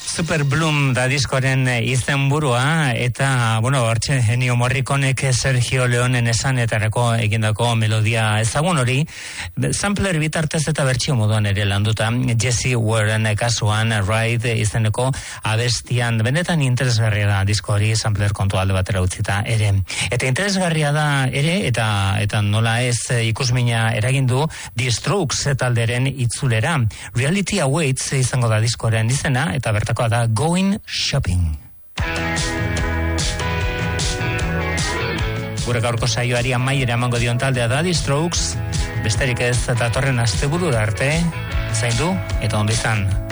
Super Bloom da diskoren izenburua eta, hortxe Ennio Morriconek Sergio Leonen esanetarako egindako melodia ezagun hori, sampler bitartez eta bertsio moduan ere landuta, Jesse Warren kasuan Ride izeneko abestian, benetan interesgarria da disko hori, sampler kontu alde batera utzita ere. Eta interesgarria da ere, eta nola ez ikusmina eragindu, The Strokes talderen itzulera. Reality Awaits izango da diskoren izena, eta bertako da Going Shopping. Gure gaurko saioari amaiera emango dion taldea da The Strokes, besterik ez datorren asteburura arte, zaindu eta ondo izan.